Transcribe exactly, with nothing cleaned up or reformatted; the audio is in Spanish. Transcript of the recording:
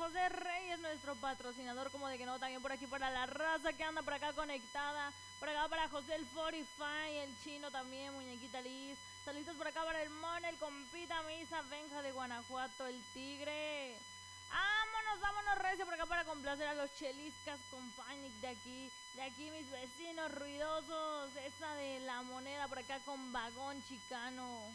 José Reyes, nuestro patrocinador, como de que no, también por aquí para la raza que anda por acá conectada, por acá para José el cuarenta y cinco, el chino también, muñequita Liz, saluditos por acá para el Mon, el compita Misa, Benja de Guanajuato, el tigre. Vámonos, vámonos recio por acá para complacer a los cheliscas con Panic de aquí, de aquí mis vecinos ruidosos, esa de la moneda por acá con Vagón Chicano.